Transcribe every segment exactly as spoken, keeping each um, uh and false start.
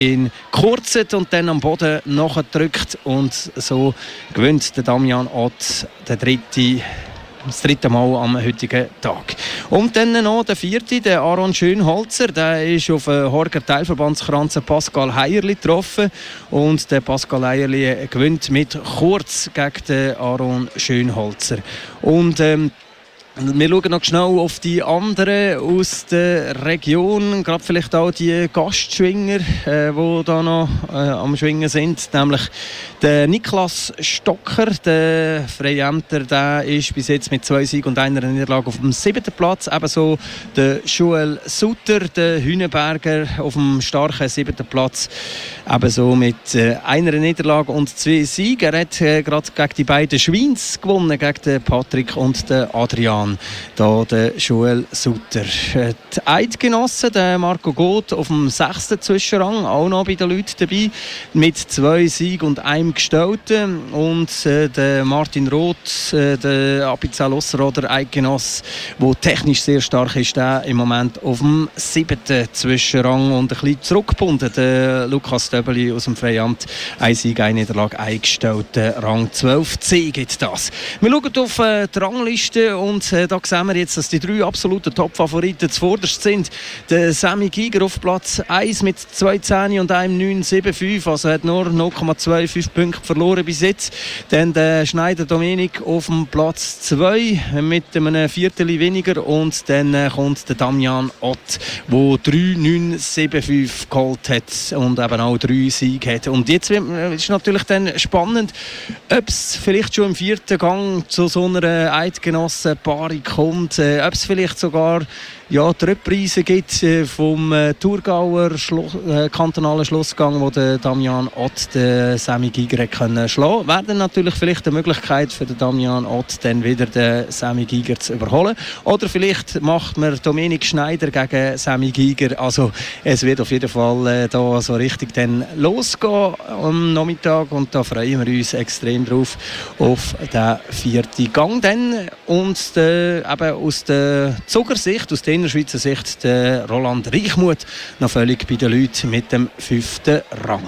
ihn kurzt und dann am Boden nachgedrückt und so gewinnt der Damian Ott der dritte, das dritte Mal am heutigen Tag. Und dann noch der vierte, der Aaron Schönholzer, der ist auf den Horger Teilverbandskranz Pascal Heierli getroffen und der Pascal Heierli gewinnt mit kurz gegen den Aaron Schönholzer. Und ähm, wir schauen noch schnell auf die anderen aus der Region, gerade vielleicht auch die Gastschwinger, äh, die da noch äh, am Schwingen sind, nämlich der Niklas Stocker, der Freiämter, der ist bis jetzt mit zwei Siegen und einer Niederlage auf dem siebten Platz, ebenso der Joel Sutter, der Hüneberger auf dem starken siebten Platz, ebenso mit äh, einer Niederlage und zwei Siegen. Er hat äh, gerade gegen die beiden Schweins gewonnen, gegen den Patrick und den Adrian. Da der Joel Sutter. Die Eidgenossen, der Marco Goth auf dem sechsten Zwischenrang, auch noch bei den Leuten dabei, mit zwei Siegen und einem Gestellten. Und äh, der Martin Roth, äh, der Apizell Osserrhoder Eidgenoss, der technisch sehr stark ist, der im Moment auf dem siebten Zwischenrang und ein bisschen zurückgebunden. Der Lukas Döbeli aus dem Freiamt, ein Sieg, eine Niederlage, eingestellten Rang zwölf C gibt das. Wir schauen auf äh, die Rangliste und äh, da sehen wir jetzt, dass die drei absoluten Top-Favoriten zuvorderst sind. Der Sammy Giger auf Platz eins mit zwei Zehn und einem neun sieben fünf, also hat nur null Komma fünfundzwanzig Punkte verloren bis jetzt. Dann der Schneider Dominik auf dem Platz zwei mit einem Viertel weniger und dann äh, kommt der Damian Ott, der drei neun sieben fünf geholt hat und eben auch drei Siege hat. Und jetzt äh, ist natürlich dann spannend, ob es vielleicht schon im vierten Gang zu so einer Eidgenossen Paarung kommt, äh, ob es vielleicht sogar ja, die Reprise gibt äh, vom äh, Thurgauer Schlo- äh, kantonalen Schlussgang, wo der Damian Ott den Sammy Giger können schlagen. Wäre dann natürlich vielleicht eine Möglichkeit für den Damian Ott dann wieder den Sammy Giger zu überholen. Oder vielleicht macht man Dominik Schneider gegen Sammy Giger. Also es wird auf jeden Fall äh, da so richtig dann losgehen am Nachmittag und da freuen wir uns extrem drauf auf den vierten Gang dann. Und äh, eben aus der Zuckersicht, aus der Schweizer Sicht, der Roland Reichmuth noch völlig bei den Leuten mit dem fünften Rang.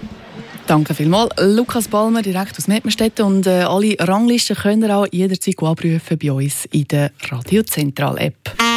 Danke vielmals, Lukas Balmer, direkt aus Mettmerstetten. Und äh, alle Ranglisten könnt ihr auch jederzeit abrufen bei uns in der Radio Zentral App.